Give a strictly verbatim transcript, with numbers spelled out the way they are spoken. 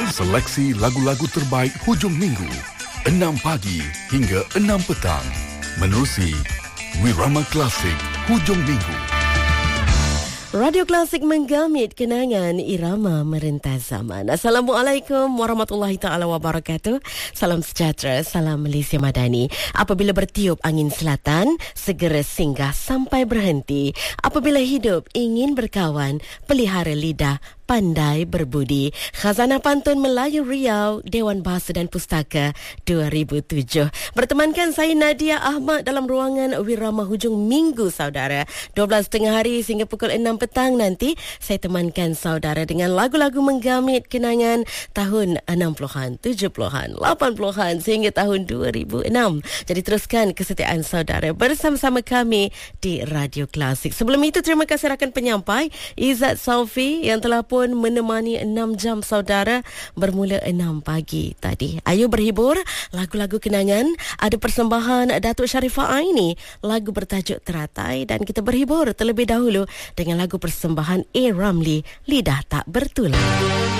Seleksi lagu-lagu terbaik hujung minggu, enam pagi hingga enam petang. Menerusi Wirama Klasik Hujung Minggu. Radio Klasik menggamit kenangan irama merentas zaman. Assalamualaikum warahmatullahi taala wabarakatuh. Salam sejahtera, salam Malaysia Madani. Apabila bertiup angin selatan, segera singgah sampai berhenti. Apabila hidup ingin berkawan, pelihara lidah, pandai berbudi. Khazanah Pantun Melayu Riau, Dewan Bahasa dan Pustaka dua ribu tujuh. Bertemankan saya Nadia Ahmad dalam ruangan Wirama Hujung Minggu, saudara. dua belas tiga puluh hari sehingga pukul enam petang nanti, saya temankan saudara dengan lagu-lagu menggamit kenangan tahun enam puluhan, tujuh puluhan, lapan puluhan sehingga tahun dua ribu enam. Jadi teruskan kesetiaan saudara bersama-sama kami di Radio Klasik. Sebelum itu, terima kasih rakan penyampai Izzat Saufi yang telah pun menemani enam jam saudara bermula enam pagi tadi. Ayo berhibur, lagu-lagu kenangan. Ada persembahan Datuk Sharifah Aini, lagu bertajuk Teratai, dan kita berhibur terlebih dahulu dengan lagu persembahan A. Ramli, Lidah Tak Bertulang.